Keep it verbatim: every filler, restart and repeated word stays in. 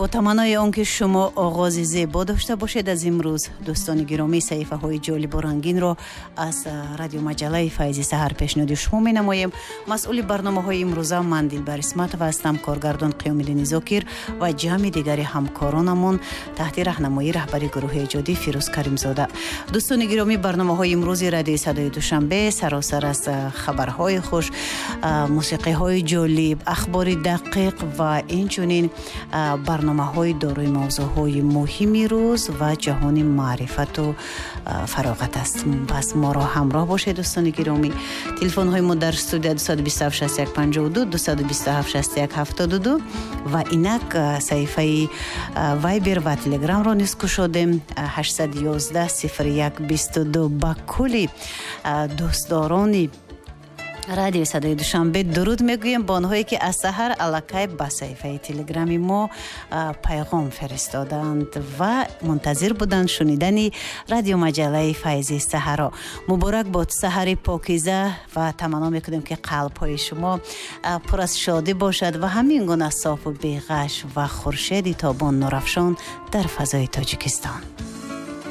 با تمنای آنکه شما آغاز زیبا داشته باشید از امروز دوستان گرامی صحیفه های جالب و رنگین را از رادیو مجله فیض سحر پیشنهاد شما می نماییم. مسئول برنامه های امروز من دلبر اسمتова هستم. کارگردان قیام‌الدین زاکر و جمع دیگر همکارانمون تحت راهنمایی رهبر گروه ایجادی فیروز کریمزاده. دوستان گرامی برنامه های امروز رادیو صدای دوشنبه سراسر از خبرهای خوش، موسیقی های جالب، اخبار دقیق و اینچنین برنامه های داروی موضوع های مهمی روز و جهان معرفت و فراغت است. پس ما را همراه باشید دوستان گرامی. تلفن های ما در استودیو دو دو هفت شش یک پنج دو دو دو هفت شش یک هفت دو و اینک صحیفه وایبر و تلگرام را نیز گشودیم هشت یک یک صفر یک دو دو. با کلی دوستدارانی رادیو صدای دوشنبه درود میگویم با آنهایی که از سحر الکی با صفحه تلگرامی ما پیغام فرستادند و منتظر بودند شنیدن رادیو مجله فیض سحر. مبارک باد سحر پاکیزه و تمنا میکنیم که قلب های شما پر از شادی باشد و همین گونه صاف و بیغش و خورشید تابان نورافشان در فضای تاجیکستان.